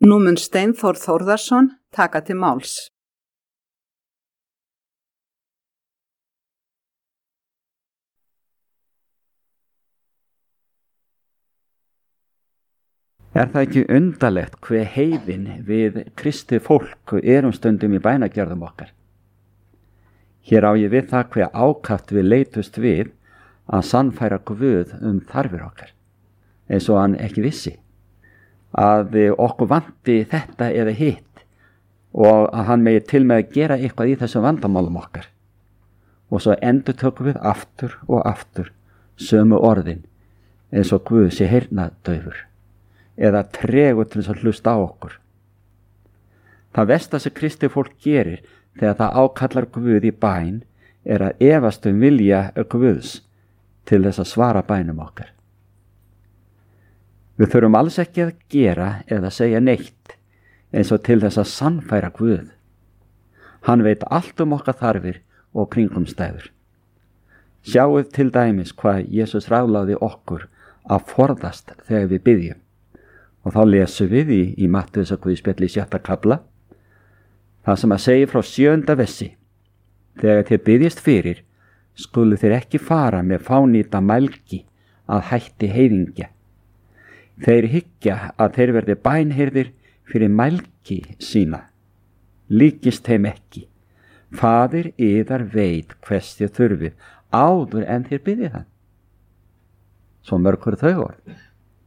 Nú mun Steinþór Þórðarson taka til máls. Það ekki undarlegt hve heiðin við kristið fólk erum stundum í bænagjörðum okkar? Hér á ég við það hve ákaft við leitust við að sannfæra Guð þarfir okkar, eins og hann ekki vissi að okkur vanti þetta eða hitt og að hann megi til með að gera eitthvað í þessum vandamálum okkar. Og svo endurtökum við aftur og aftur sömu orðin eins og Guð sé heyrnardaufur eða tregur til þess að hlusta á okkur. Það versta sem kristið fólk gerir þegar það ákallar Guð í bæn að efast vilja Guðs til þess að svara bænum okkar. Við þurfum alls ekki að gera eða segja neitt eins og til þess að sannfæra Guð. Hann veit allt okkar þarfir og kringumstæður. Sjáuð til dæmis hvað Jesús ráðlagði okkur að forðast þegar við biðjum. Og þá lesum við í Mattheusarguðspjalli 6. kafla, það sem að segja frá 7. versi. Þegar þér biðjist fyrir, skulu þér ekki fara með fánýta mælgi að hætti heiðingja. Þeir hyggja að þeir verði bænheyrðir fyrir mælgi sína. Líkist þeim ekki. Faðir yðar veit hvers þér þurfið áður en þér biðjið hann. Svo mörg þau orð.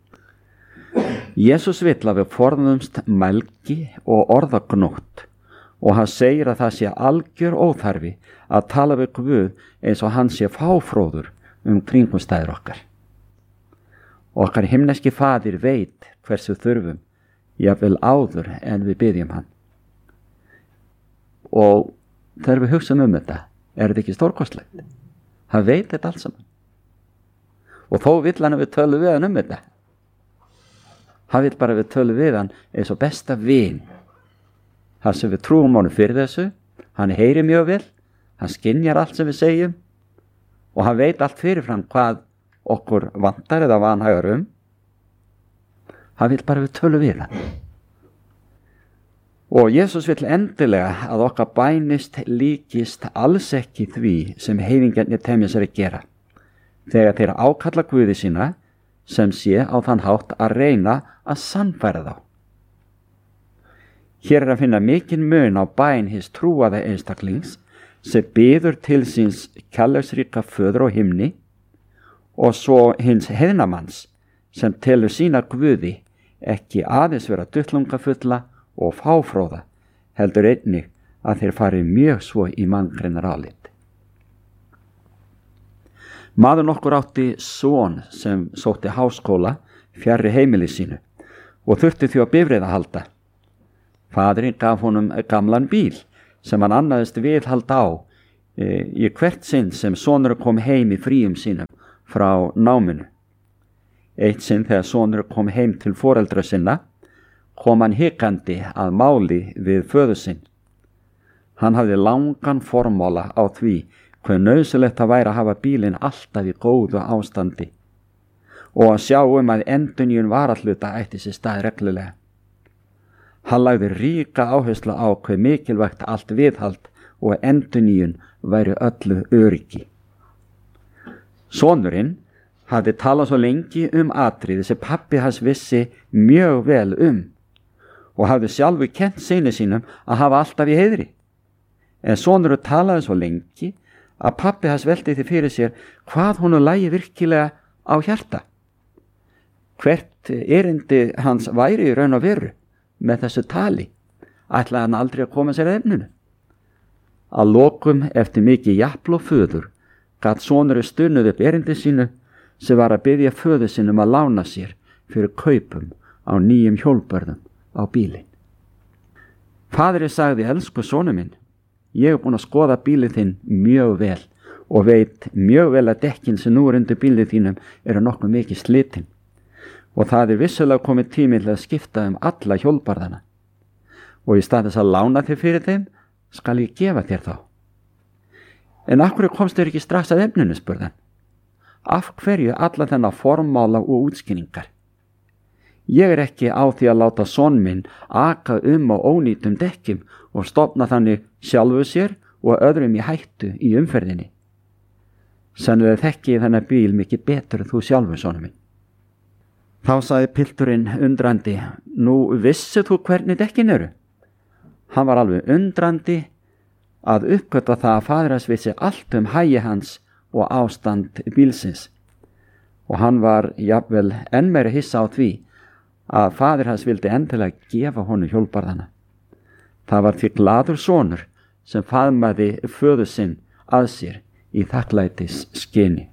Jesús vill að við forðumst mælgi og orðagnótt og hann segir að það sé algjör óþarfi að tala við Guð eins og hann sé fáfróður kringumstæður okkar. Okkar himneski faðir veit hversu þurfum, jafnvel áður en við biðjum hann. Og þegar við hugsum þetta, þetta ekki stórkostlegt? Hann veit þetta allt saman. Og þó vill hann að við tölum við hann þetta. Hann vil bara við tölum við hann eins og besta vin. Það sem við trúum honum fyrir þessu, hann heyrir mjög vel, hann skynjar allt sem við segjum og hann veit allt fyrirfram hvað okkur vantar eða vanhægur Hann vil bara við tölum við hann. Og Jesús vill endilega að okkar bænist líkist alls ekki því sem heiðingarnir temja sér að gera. Þegar þeir ákalla Guði sína, sem sé á þann hátt að reyna að sannfæra þá. Hér að finna mikinn mun á bæn hins trúaða einstaklings sem biður til síns kærleiksríka föður á himni og svo hins heiðnamanns sem telur sína Guði ekki aðeins vera duttlungafulla og fáfróða, heldur einnig að þeir fari mjög svo í manngreinar álit. Maður nokkur átti son sem sótti háskóla fjarri heimili sínu og þurfti því á bifreið að halda. Faðirinn gaf honum gamlan bíl sem hann annaðist viðhald á í hvert sinn sem sonur kom heim í fríum sínum frá náminu. Eitt sinn þegar sonur kom heim til foreldra sinna, kom hann hikandi að máli við föður sinn. Hann hafði langan formála á því hve nauðsynlegt það væri að hafa bílinn alltaf í góðu ástandi og að sjá að endurnýjun varahluta ætti sér stað reglulega. Hann lagði ríka áherslu á hve mikilvægt allt viðhald og endurnýjun væri öllu öryggi. Sonurinn hafði talað svo lengi atriði sem pabbi hans vissi mjög vel og hafði sjálfur kennt syni sínum að hafa alltaf í heiðri. En sonurinn talaði svo lengi að pabbi hans velti því fyrir sér hvað honum lægi virkilega á hjarta. Hvert erindi hans væri í raun og veru með þessu tali, ætlaði hann aldrei að koma sér að efninu. Að lokum eftir mikið japl og föður gat sonurinn stunnuð upp erindi sínu sem var að biðja föður sínum að lána sér fyrir kaupum á nýjum hjólbörðum á bílinn. Faðirinn sagði: elsku sonur minn, ég hef búin að skoða bílinn þinn mjög vel og veit mjög vel að dekkin sem nú undir bílinn þínum eru nokkuð mikið slitin og það vissulega komið tími til að skipta alla hjólbarðana og í stað þess að lána þér fyrir þeim skal ég gefa þér þá. En af hverju komst þér ekki strax að efninu, spurði hann. Af hverju alla þennan formála og útskýringar? Ég er ekki á því að láta son minn aka á ónýtum dekkjum og stofna þannig sjálfu sér og öðrum í hættu í umferðinni. Sennilega þekki ég þennan bíl mikið betur en þú sjálfur, sonur minn. Þá sagði pilturinn undrandi, nú vissi þú hvernig dekkin eru? Hann var alveg undrandi að uppgötva það að faðir hans vissi allt hagi hans og ástand bílsins. Og hann var jafnvel enn meira hissa á því að faðir hans vildi endilega gefa honum hjólbarðana. Það var því glaður sonur sem faðmaði föður sinn að sér í þakklætis skyni.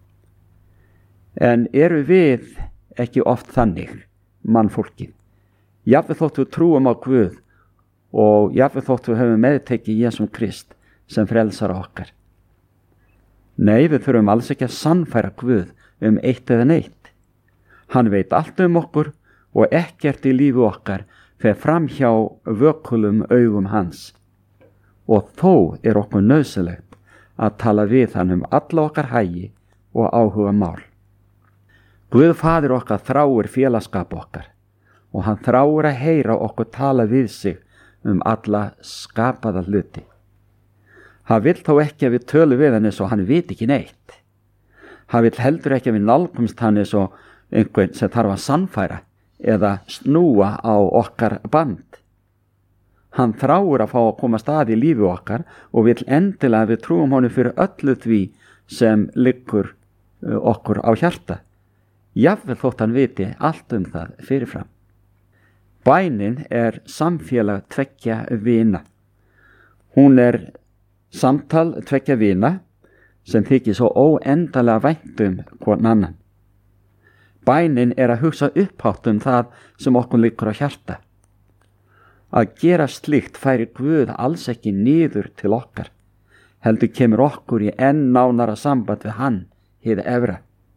En eru við ekki oft þannig, mannfólkið? Jafnvel þótt við trúum á Guð og jafnvel þótt við höfum meðtekið Jesúm Krist sem frelsara okkar. Nei, við þurfum alls ekki að sannfæra Guð eitt eða neitt. Hann veit allt okkur og ekkert í lífi okkar fer fram hjá vökulum augum hans. Og þó er okkur nauðsynlegt að tala við hann alla okkar hagi og áhuga mál. Guð faðir okkar þráir félagskap okkar og hann þráir að heyra okkur tala við sig alla skapaða hluti. Hann vill þó ekki að við tölum við hann eins og hann veit ekki neitt. Hann vill heldur ekki að við nálgumst hann eins og einhvern sem þarf að sannfæra eða snúa á okkar band. Hann þráir að fá að koma stað í lífi okkar og vill endilega að við trúum honum fyrir öllu því sem liggur okkur á hjarta. Jafnvel þótt hann viti allt það fyrirfram. Bænin er samfélag tveggja vina. Hún er samtal tveggja vina sem þykir svo óendalega vænt hvorn annan. Bænin er að hugsa upphátt það sem okkur liggur á hjarta. Að gera slíkt færi Guð alls ekki niður til okkar, heldur kemur okkur í enn nánara samband við hann, hið efra.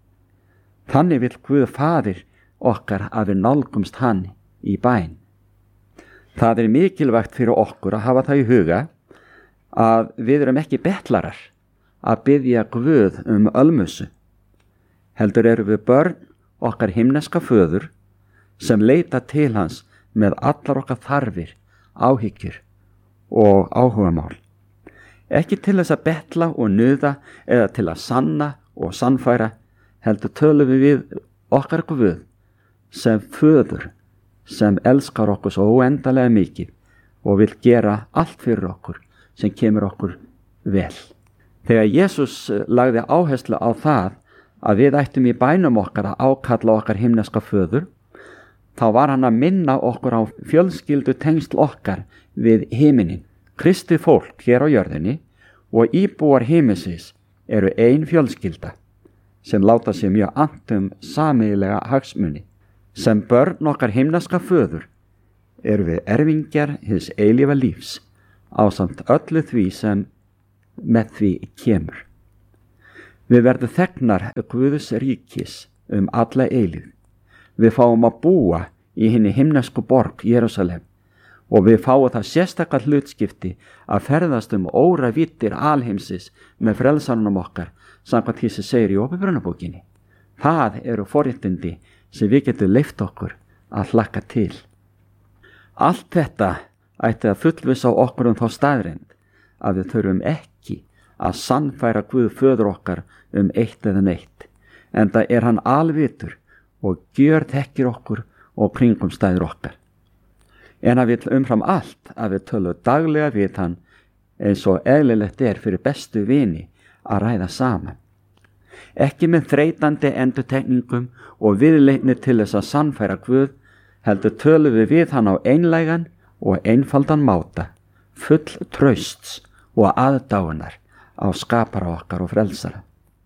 Þannig vill Guð faðir okkar að við nálgumst hann í bæn. Það er mikilvægt fyrir okkur að hafa það í huga að við erum ekki betlarar að biðja Guð ölmusu. Heldur erum við börn okkar himneska föður sem leita til hans með allar okkar þarfir, áhyggjur og áhugamál. Ekki til þess að betla og nuða eða til að sanna og sannfæra, heldur tölum við okkar Guð sem föður sem elskar okkur svo óendalega mikið og vill gera allt fyrir okkur sem kemur okkur vel. Þegar Jesús lagði áherslu á það að við ættum í bænum okkar að ákalla okkar himneska föður, þá var hann að minna okkur á fjölskyldu tengsl okkar við himinin. Kristið fólk hér á jörðinni og íbúar himinsins eru ein fjölskylda sem láta sig mjög annt sameiginlega hagsmuni. Sem börn okkar himneska föður eru við erfingjar hins eilífa lífs ásamt öllu því sem með því kemur. Við verðum þegnar Guðs ríkis alla eilífð. Við fáum að búa í hinni himnesku borg Jerúsalem og við fáum það sérstakar hlutskipti að ferðast óravíddir alheimsins með frelsaranum okkar samkvæmt því sem segir í Åpenbarunarbókinni. Það eru forréttindi sem við getum leyft okkur að hlakka til. Allt þetta ætti að fullvissa okkur þá staðreynd að við þurfum ekki að sannfæra Guð föður okkar eitt eða neitt, enda er hann alvitur og gjörþekkir okkur og kringumstæður okkar. En hann vill umfram allt að við tölum daglega við hann eins og eðlilegt er fyrir bestu vini að ræða saman. Ekki með þreytandi endurtekningum og viðleitni til þess að sannfæra Guð, heldur tölum við hann á einlægan og einfaldan máta, full trausts og aðdáunar á skapara okkar og frelsara.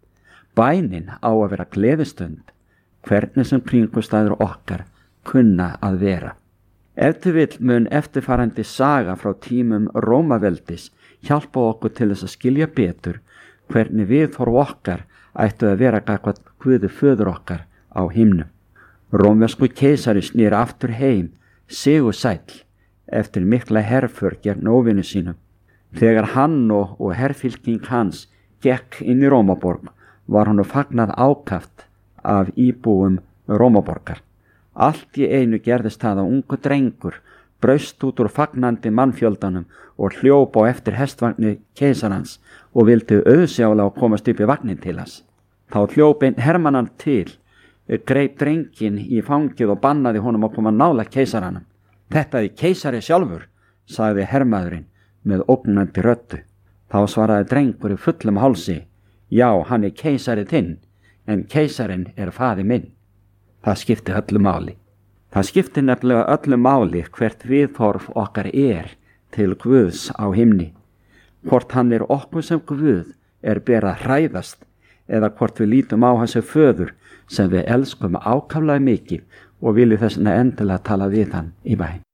Bænin á að vera gleðistund, hvernig sem kringumstæður okkar kunna að vera. Ef til vill mun eftirfarandi saga frá tímum Rómaveldis hjálpa okkur til þess að skilja betur hvernig viðhorf okkar ættu að vera gagnvart Guði föður okkar á himnum. Rómverskur keisari snýr aftur heim, sigursæll, eftir mikla herför gegn óvinum sínum. Þegar hann og herfylking hans gekk inn í Rómaborg var honum fagnað ákaft af íbúum Rómaborgar. Allt í einu gerðist það að ungu drengur braust út úr fagnandi mannfjöldanum og hljóp á eftir hestvagni keisarans og vildi auðsjálega komast upp í vagnin til hans. Þá hljóp einn hermannan til, greip drengin í fangið og bannaði honum að koma nálægt keisaranum. Þetta er keisari sjálfur, sagði hermaðurinn með ógnandi röddu. Þá svaraði drengur í fullum hálsi, já, hann er keisari þinn, en keisarin er faðir minn. Það skipti öllu máli. Það skipti nefnilega öllu máli hvert viðhorf okkar er til Guðs á himni. Hvort hann er okkur sem Guð er ber að hræðast, eða hvort við lítum á hans föður sem við elskum ákaflega mikið og viljum þess vegna endilega tala við hann í bæn.